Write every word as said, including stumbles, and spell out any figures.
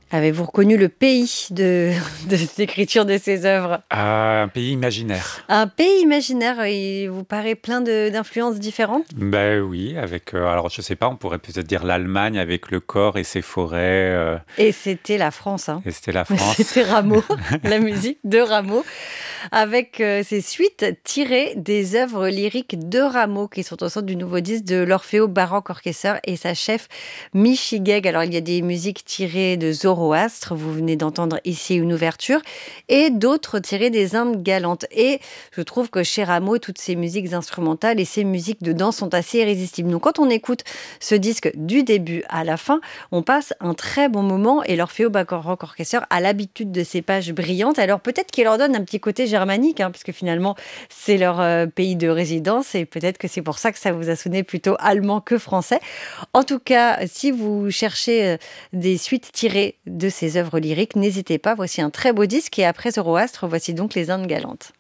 Avez-vous reconnu le pays de de l'écriture de ces œuvres? Ah, un pays imaginaire. Un pays imaginaire, il vous paraît plein de d'influences différentes? Bah, oui, avec, heu, alors je sais pas, on pourrait peut-être dire l'Allemagne avec le corps et ses forêts, heu Et c'était la France, hein. et c'était la France. C'était Rameau, la musique de Rameau, avec, heu, ces suites tirées des œuvres lyriques de Rameau qui sont au centre du nouveau disque de l'Orfeo Baroque Orchestra et sa chef Michi Guegg. Alors il y a des musiques tirées de Zoroastre, vous venez d'entendre ici une ouverture, et d'autres tirées des Indes galantes. Et je trouve que chez Rameau, toutes ces musiques instrumentales et ces musiques de danse sont assez irrésistibles. Donc quand on écoute ce disque du début à la fin, on passe un très bon moment et l'Orfeo Baroque Orchestra a l'habitude de ces pages brillantes. Alors peut-être qu'il leur donne un petit côté germanique, hein, puisque finalement c'est leur euh, pays de résidence et peut-être que c'est pour ça que ça vous a sonné plutôt allemand que français. En tout cas, si vous cherchez euh, des suites tirées de ces œuvres lyriques, n'hésitez pas, voici un très beau disque et après Zoroastre, voici donc les Indes galantes.